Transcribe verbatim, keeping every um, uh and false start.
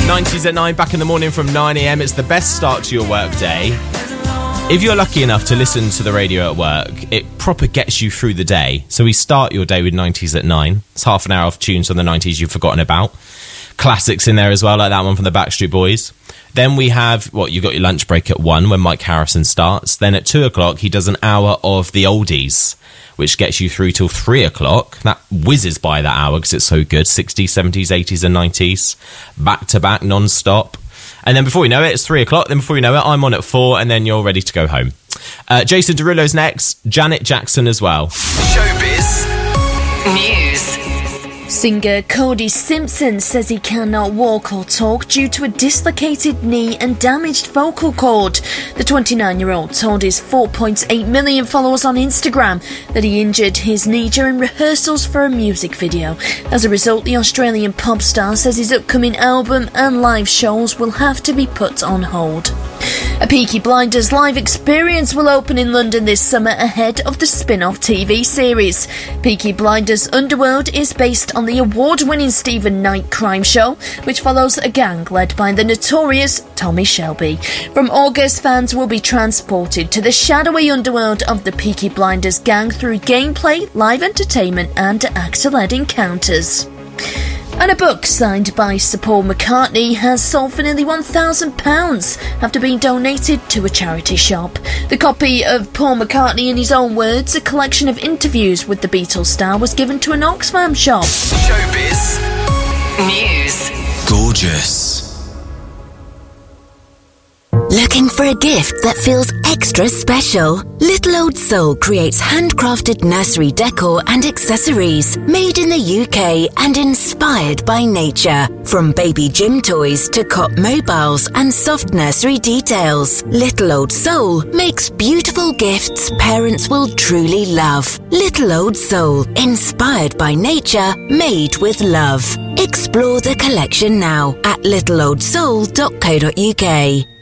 nineties at nine, back in the morning from nine a.m. It's the best start to your work day. If you're lucky enough to listen to the radio at work, it proper gets you through the day. So we start your day with nineties at nine. It's half an hour of tunes from the nineties you've forgotten about. Classics in there as well, like that one from the Backstreet Boys. Then we have, what, you've got your lunch break at one when Mike Harrison starts. Then at two o'clock, he does an hour of the oldies, which gets you through till three o'clock. That whizzes by that hour because it's so good. sixties, seventies, eighties and nineties. Back to back, non-stop. And then before you know it, it's three o'clock. Then before you know it, I'm on at four, and then you're ready to go home. Uh, Jason Derulo's next. Janet Jackson as well. Showbiz News. Singer Cody Simpson says he cannot walk or talk due to a dislocated knee and damaged vocal cord. The twenty-nine-year-old told his four point eight million followers on Instagram that he injured his knee during rehearsals for a music video. As a result, the Australian pop star says his upcoming album and live shows will have to be put on hold. A Peaky Blinders live experience will open in London this summer ahead of the spin-off T V series. Peaky Blinders Underworld is based on the award-winning Stephen Knight crime show, which follows a gang led by the notorious Tommy Shelby. From August, fans will be transported to the shadowy underworld of the Peaky Blinders gang through gameplay, live entertainment and actor-led encounters. And a book signed by Sir Paul McCartney has sold for nearly one thousand pounds after being donated to a charity shop. The copy of Paul McCartney in his own words, a collection of interviews with the Beatles star, was given to an Oxfam shop. Showbiz News. Gorgeous. Looking for a gift that feels extra special? Little Old Soul creates handcrafted nursery decor and accessories made in the U K and inspired by nature. From baby gym toys to cot mobiles and soft nursery details, Little Old Soul makes beautiful gifts parents will truly love. Little Old Soul, inspired by nature, made with love. Explore the collection now at little old soul dot co dot uk.